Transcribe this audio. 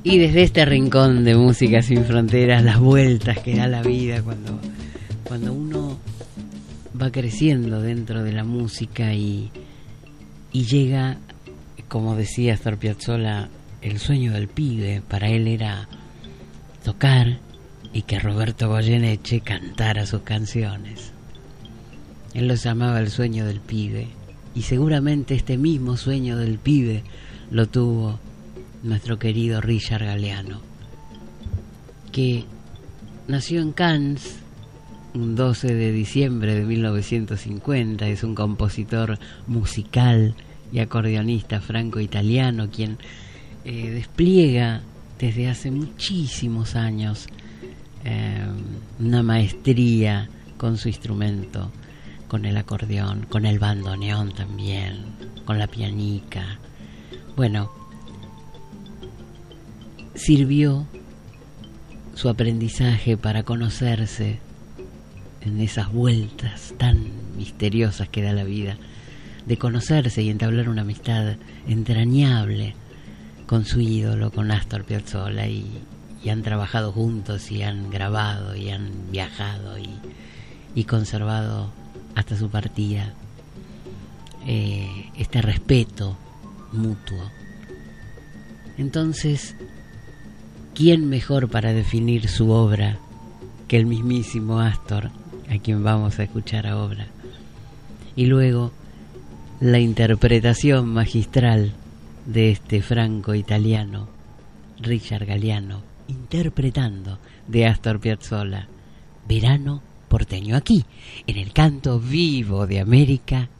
Y desde este rincón de Música Sin Fronteras, las vueltas que da la vida cuando uno va creciendo dentro de la música y llega, como decía Astor Piazzolla, el sueño del pibe. Para él era tocar y que Roberto Goyeneche cantara sus canciones. Él lo llamaba el sueño del pibe, y seguramente este mismo sueño del pibe lo tuvo nuestro querido Richard Galliano, que nació en Cannes un 12 de diciembre de 1950. Es un compositor musical y acordeonista franco-italiano quien despliega desde hace muchísimos años una maestría con su instrumento, con el acordeón, con el bandoneón también, con la pianica. Bueno, sirvió su aprendizaje para conocerse en esas vueltas tan misteriosas que da la vida, de conocerse y entablar una amistad entrañable con su ídolo, con Astor Piazzolla, y han trabajado juntos y han grabado y han viajado y conservado hasta su partida este respeto mutuo. Entonces, ¿quién mejor para definir su obra que el mismísimo Astor, a quien vamos a escuchar ahora? Y luego la interpretación magistral de este franco-italiano, Richard Galliano, interpretando de Astor Piazzolla Verano porteño, aquí en el canto vivo de América